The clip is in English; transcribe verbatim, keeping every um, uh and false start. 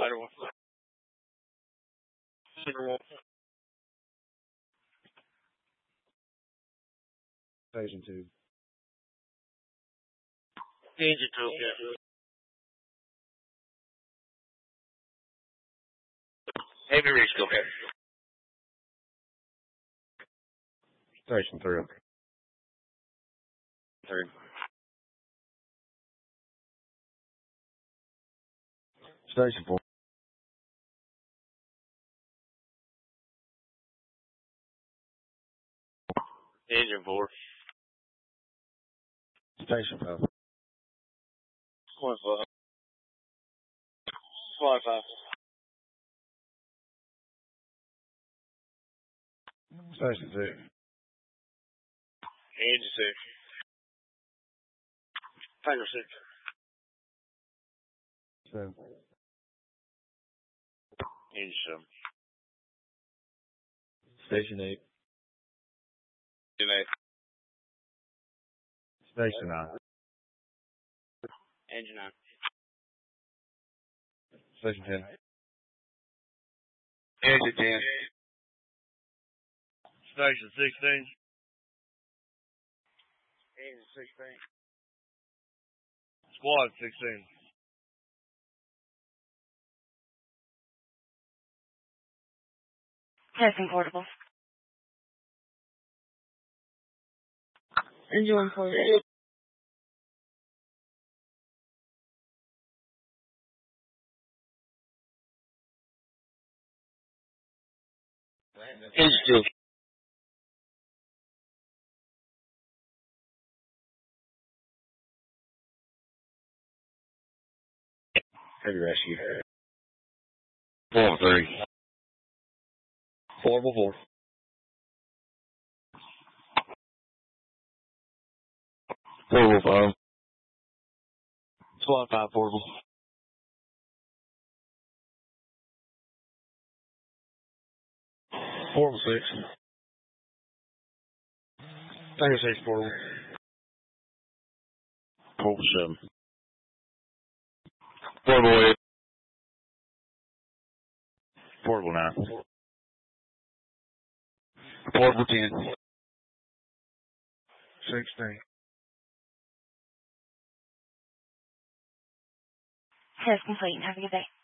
Spider Wolf. Spider Wolf. Station two. Danger two, yeah. Heavy reach, go ahead. Station three. Third. Station four. Engine four. Station five. Squad five. Squad five. Station six. Engine six. Tango six. Seven. Engine seven. Station eight. Engine eight. Station nine. Engine nine. Station ten. Engine ten. Station sixteen. Engine sixteen. Squad sixteen. Testing portable. Engine one forty. Engine two. Heavy rescue. Four three. Portable four. Portable five. Squad five portable. Portable six. Tango six portable. Portable seven. Portable eight. Portable nine. Portable ten. Sixteen. Test complete. Have a good day.